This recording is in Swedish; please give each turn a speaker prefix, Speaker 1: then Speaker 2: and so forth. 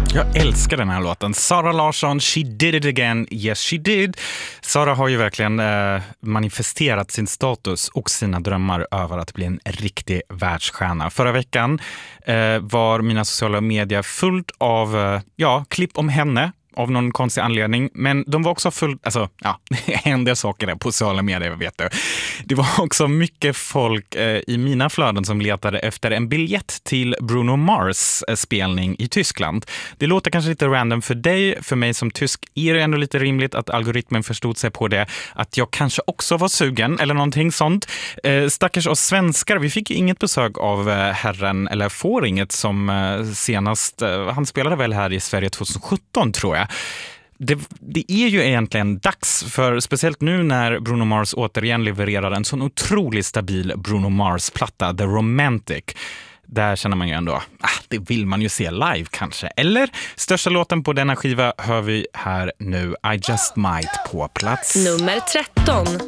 Speaker 1: Jag älskar den här låten. Zara Larsson, She Did It Again, Yes She Did. Zara har ju verkligen manifesterat sin status och sina drömmar över att bli en riktig världsstjärna. Förra veckan var mina sociala medier fullt av klipp om henne av någon konstig anledning, men de var också det hände saker där på sociala medier, vet du. Det var också mycket folk i mina flöden som letade efter en biljett till Bruno Mars spelning i Tyskland. Det låter kanske lite random för dig, för mig som tysk är det ändå lite rimligt att algoritmen förstod sig på det, att jag kanske också var sugen eller någonting sånt. Stackars oss svenskar, vi fick inget besök av herren, eller får inget som senast, han spelade väl här i Sverige 2017 tror jag. Det är ju egentligen dags, för speciellt nu när Bruno Mars återigen levererar en sån otroligt stabil Bruno Mars-platta, The Romantic. Där känner man ju ändå, det vill man ju se live kanske. Eller största låten på denna skiva hör vi här nu, I Just Might på plats
Speaker 2: nummer 13.